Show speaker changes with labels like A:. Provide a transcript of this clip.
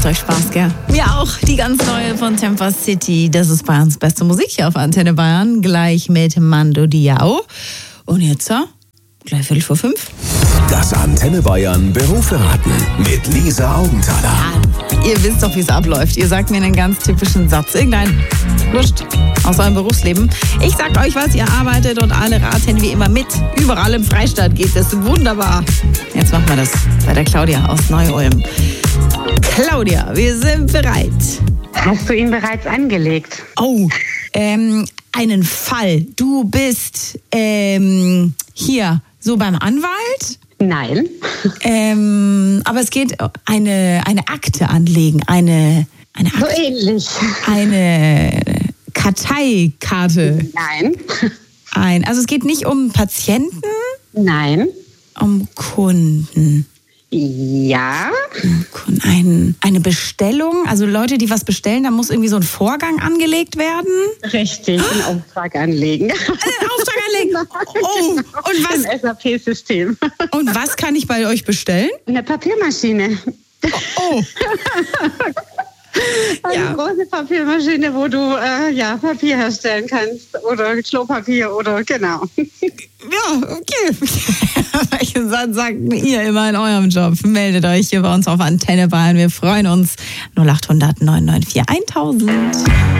A: euch Spaß, gell? Mir auch. Die ganz neue von Temper City. Das ist Bayerns beste Musik hier auf Antenne Bayern. Gleich mit Mando Diao. Und jetzt, gleich 4:45.
B: Das Antenne Bayern Berufsverraten mit Lisa Augenthaler.
A: Ihr wisst doch, wie es abläuft. Ihr sagt mir einen ganz typischen Satz. Irgendein Wurscht aus eurem Berufsleben. Ich sag euch was, ihr arbeitet und alle raten wie immer mit. Überall im Freistaat geht es wunderbar. Jetzt machen wir das bei der Claudia aus Neu-Ulm. Claudia, wir sind bereit.
C: Hast du ihn bereits angelegt?
A: Oh, einen Fall. Du bist hier so beim Anwalt?
C: Nein.
A: Aber es geht eine Akte anlegen, eine Akte,
C: So ähnlich.
A: eine Karteikarte.
C: Nein.
A: Also es geht nicht um Patienten,
C: Nein.
A: um Kunden.
C: Ja.
A: Eine Bestellung, also Leute, die was bestellen, da muss irgendwie so ein Vorgang angelegt werden.
C: Richtig, einen Auftrag anlegen.
A: Einen Auftrag anlegen. Oh, und was?
C: Im SAP-System.
A: Und was kann ich bei euch bestellen?
C: Eine Papiermaschine.
A: Oh.
C: Eine große Papiermaschine, wo du Papier herstellen kannst. Oder Klopapier oder genau.
A: Ja, okay. Welchen Satz sagt ihr immer in eurem Job? Meldet euch hier bei uns auf Antenne Bayern. Wir freuen uns. 0800 994 1000.